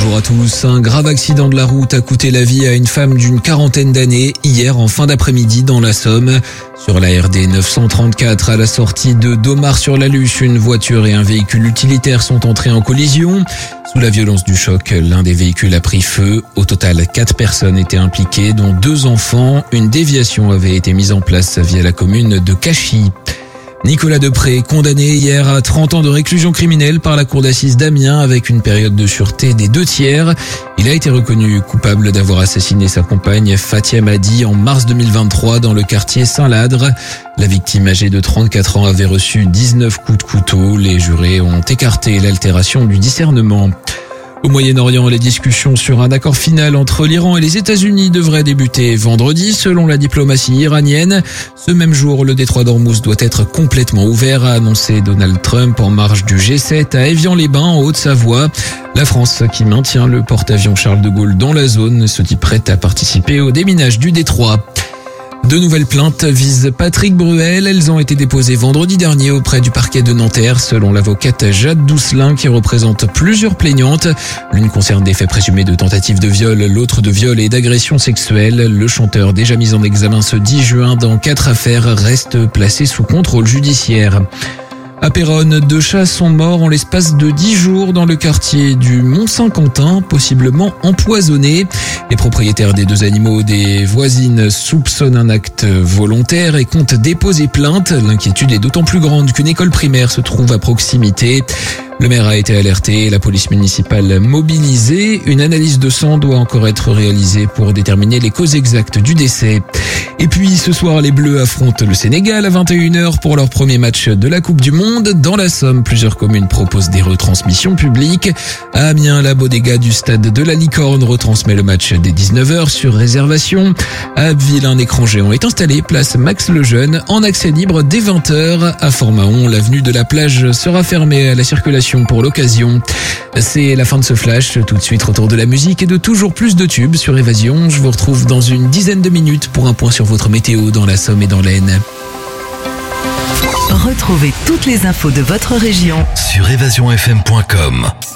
bonjour à tous. Un grave accident de la route a coûté la vie à une femme d'une quarantaine d'années hier en fin d'après-midi dans la Somme. Sur la RD 934 à la sortie de Domar-sur-la-Luche, une voiture et un véhicule utilitaire sont entrés en collision. Sous la violence du choc, l'un des véhicules a pris feu. Au total, 4 personnes étaient impliquées, dont 2 enfants. Une déviation avait été mise en place via la commune de Cachy. Nicolas Depré, condamné hier à 30 ans de réclusion criminelle par la cour d'assises d'Amiens avec une période de sûreté des 2/3. Il a été reconnu coupable d'avoir assassiné sa compagne Fatia Madi en mars 2023 dans le quartier Saint-Ladre. La victime âgée de 34 ans avait reçu 19 coups de couteau. Les jurés ont écarté l'altération du discernement. Au Moyen-Orient, les discussions sur un accord final entre l'Iran et les États-Unis devraient débuter vendredi, selon la diplomatie iranienne. Ce même jour, le détroit d'Ormuz doit être complètement ouvert, a annoncé Donald Trump en marge du G7 à Évian-les-Bains, en Haute-Savoie. La France, qui maintient le porte-avions Charles de Gaulle dans la zone, se dit prête à participer au déminage du détroit. 2 nouvelles plaintes visent Patrick Bruel. Elles ont été déposées vendredi dernier auprès du parquet de Nanterre, selon l'avocate Jade Doucelin, qui représente plusieurs plaignantes. L'une concerne des faits présumés de tentative de viol, l'autre de viol et d'agression sexuelle. Le chanteur, déjà mis en examen ce 10 juin dans 4 affaires, reste placé sous contrôle judiciaire. À Péronne, 2 chats sont morts en l'espace de 10 jours dans le quartier du Mont-Saint-Quentin, possiblement empoisonnés. Les propriétaires des 2 animaux des voisines soupçonnent un acte volontaire et comptent déposer plainte. L'inquiétude est d'autant plus grande qu'une école primaire se trouve à proximité. Le maire a été alerté, la police municipale mobilisée. Une analyse de sang doit encore être réalisée pour déterminer les causes exactes du décès. Et puis ce soir, les Bleus affrontent le Sénégal à 21h pour leur premier match de la Coupe du Monde. Dans la Somme, plusieurs communes proposent des retransmissions publiques. À Amiens, la bodega du stade de la Licorne retransmet le match dès 19h sur réservation. À Abbeville, un écran géant est installé place Max Lejeune en accès libre dès 20h. À Fort-Mahon, l'avenue de la plage sera fermée à la circulation pour l'occasion. C'est la fin de ce flash. Tout de suite, retour de la musique et de toujours plus de tubes sur Évasion. Je vous retrouve dans une dizaine de minutes pour un point sur votre météo dans la Somme et dans l'Aisne. Retrouvez toutes les infos de votre région sur évasionfm.com.